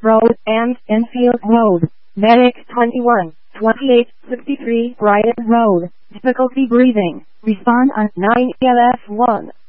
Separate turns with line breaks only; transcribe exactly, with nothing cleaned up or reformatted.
Road and Enfield Road. Medic twenty-one, twenty-eight, sixty-three Brighton Road. Difficulty breathing. Respond on nine L F one.